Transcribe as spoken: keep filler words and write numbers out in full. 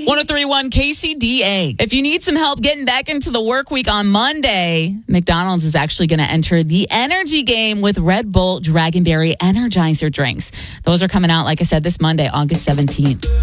one oh three point one K C D A. If you need some help getting back into the work week on Monday, McDonald's is actually going to enter the energy game with Red Bull Dragonberry Energizer drinks. Those are coming out, like I said, this Monday, August seventeenth.